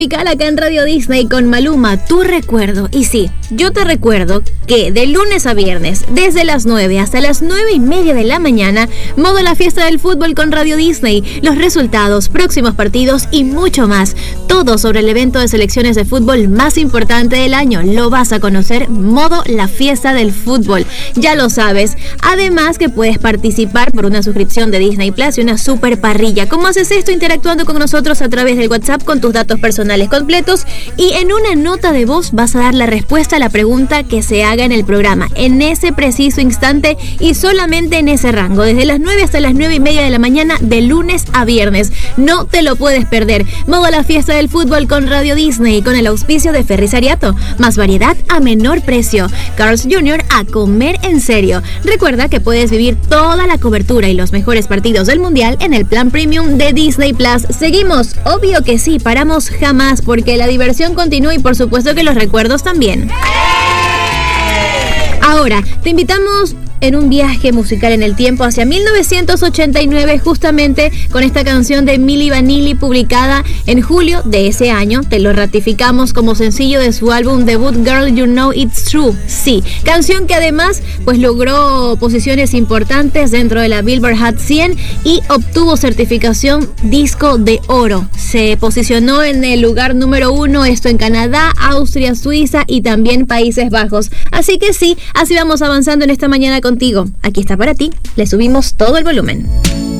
Acá en Radio Disney con Maluma, tu recuerdo. Y sí, yo te recuerdo que de lunes a viernes, desde las 9 hasta las 9:30 de la mañana, modo la fiesta del fútbol con Radio Disney, los resultados, próximos partidos y mucho más. Todo sobre el evento de selecciones de fútbol más importante del año. Lo vas a conocer, modo la fiesta del fútbol. Ya lo sabes. Además que puedes participar por una suscripción de Disney Plus y una super parrilla. ¿Cómo haces esto? Interactuando con nosotros a través del WhatsApp con tus datos personales completos y en una nota de voz vas a dar la respuesta a la pregunta que se haga en el programa, en ese preciso instante y solamente en ese rango, desde las 9 hasta las 9:30 de la mañana, de lunes a viernes. No te lo puedes perder. Modo la fiesta del fútbol con Radio Disney, con el auspicio de Ferrisariato. Más variedad a menor precio. Carl's Jr. a comer en serio. Recuerda que puedes vivir toda la cobertura y los mejores partidos del Mundial en el plan premium de Disney Plus. Seguimos, obvio que sí, paramos jamás, porque la diversión continúa y por supuesto que los recuerdos también. Ahora, te invitamos en un viaje musical en el tiempo hacia 1989, justamente con esta canción de Milli Vanilli publicada en julio de ese año. Te lo ratificamos como sencillo de su álbum debut Girl You Know It's True. Sí, canción que además pues logró posiciones importantes dentro de la Billboard Hot 100 y obtuvo certificación disco de oro. Se posicionó en el lugar número 1, esto en Canadá, Austria, Suiza y también Países Bajos. Así que sí, así vamos avanzando en esta mañana contigo. Aquí está para ti. Le subimos todo el volumen.